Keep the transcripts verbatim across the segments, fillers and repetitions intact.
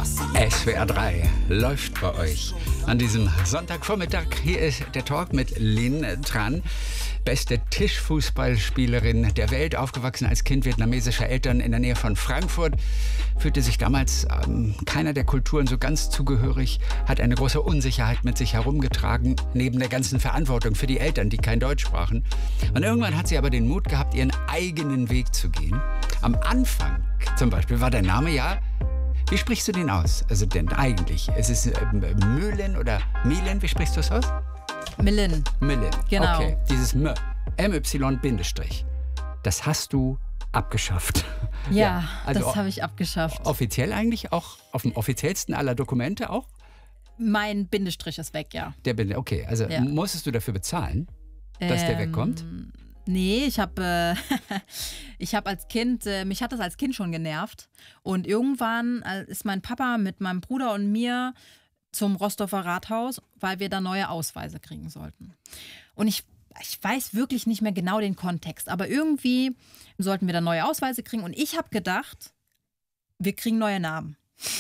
S W R drei läuft bei euch an diesem Sonntagvormittag. Hier ist der Talk mit Linh Tran, beste Tischfußballspielerin der Welt, aufgewachsen als Kind vietnamesischer Eltern in der Nähe von Frankfurt, fühlte sich damals ähm, keiner der Kulturen so ganz zugehörig, hat eine große Unsicherheit mit sich herumgetragen, neben der ganzen Verantwortung für die Eltern, die kein Deutsch sprachen. Und irgendwann hat sie aber den Mut gehabt, ihren eigenen Weg zu gehen. Am Anfang zum Beispiel war der Name ja... Wie sprichst du den aus? Also denn eigentlich, ist es äh, Mühlen oder Milen, wie sprichst du es aus? Millen. Millen, Genau. Okay, dieses M, M Y Bindestrich, das hast du abgeschafft. Ja, ja also das habe ich abgeschafft. Offiziell eigentlich auch, auf dem offiziellsten aller Dokumente auch? Mein Bindestrich ist weg, ja. Der Binde, okay, also Ja. musstest du dafür bezahlen, dass ähm, der wegkommt? Nee, ich habe äh, ich hab als Kind, äh, mich hat das als Kind schon genervt. Und irgendwann äh, ist mein Papa mit meinem Bruder und mir zum Rostocker Rathaus, weil wir da neue Ausweise kriegen sollten. Und ich, ich weiß wirklich nicht mehr genau den Kontext, aber irgendwie sollten wir da neue Ausweise kriegen. Und ich habe gedacht, wir kriegen neue Namen.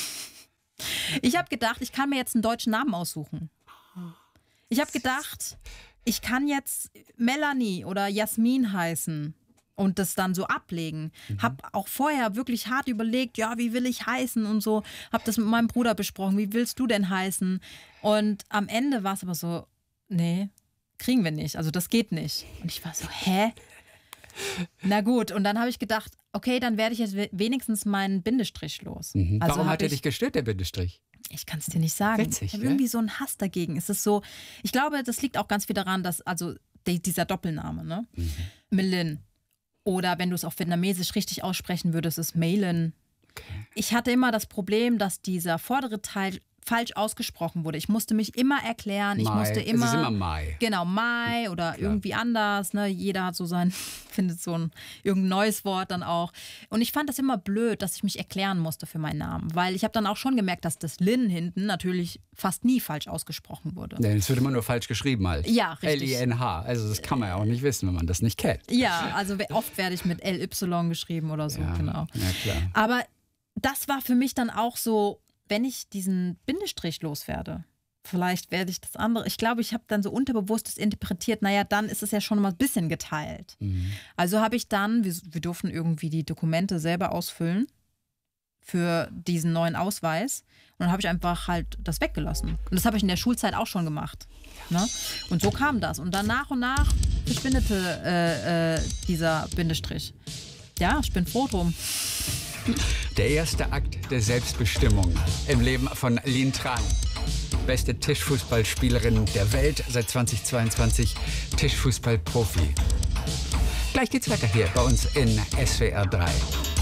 Ich habe gedacht, ich kann mir jetzt einen deutschen Namen aussuchen. Ich habe gedacht... Ich kann jetzt Melanie oder Jasmin heißen und das dann so ablegen. Mhm. Hab auch vorher wirklich hart überlegt, ja, wie will ich heißen und so. Hab das mit meinem Bruder besprochen, wie willst du denn heißen? Und am Ende war es aber so, nee, kriegen wir nicht. Also das geht nicht. Und ich war so, hä? Na gut, und dann habe ich gedacht, okay, dann werde ich jetzt wenigstens meinen Bindestrich los. Mhm. Also Warum hat er ich, dich gestört, der Bindestrich? Ich kann es dir nicht sagen. Witzig, ich habe ne? irgendwie so einen Hass dagegen. Es ist so, ich glaube, das liegt auch ganz viel daran, dass, also die, dieser Doppelname, ne? Mhm. Millen. Oder wenn du es auf Vietnamesisch richtig aussprechen würdest, ist Mailen. Okay. Ich hatte immer das Problem, dass dieser vordere Teil falsch ausgesprochen wurde. Ich musste mich immer erklären. Ich Mai. musste immer. Es ist immer Mai. Genau, Mai oder Klar. irgendwie anders. Ne? Jeder hat so sein, findet so ein irgendein neues Wort dann auch. Und ich fand das immer blöd, dass ich mich erklären musste für meinen Namen. Weil ich habe dann auch schon gemerkt, dass das Lin hinten natürlich fast nie falsch ausgesprochen wurde. Nee, es wird immer nur falsch geschrieben halt. Ja, richtig. L I N H. Also das kann man ja auch nicht wissen, wenn man das nicht kennt. Ja, also oft werde ich mit L Y geschrieben oder so, Ja, genau. ja, klar. Aber das war für mich dann auch so, wenn ich diesen Bindestrich loswerde, vielleicht werde ich das andere. Ich glaube, ich habe dann so unterbewusstes interpretiert, naja, dann ist es ja schon mal ein bisschen geteilt. Mhm. Also habe ich dann, wir, wir durften irgendwie die Dokumente selber ausfüllen für diesen neuen Ausweis. Und dann habe ich einfach halt das weggelassen. Und das habe ich in der Schulzeit auch schon gemacht. Ne? Und so kam das. Und dann nach und nach verschwindete äh, äh, dieser Bindestrich. Ja, ich bin froh drum. Der erste Akt der Selbstbestimmung im Leben von Linh Tran. Beste Tischfußballspielerin der Welt, seit zweitausendzweiundzwanzig Tischfußballprofi. Gleich geht's weiter hier bei uns in S W R drei.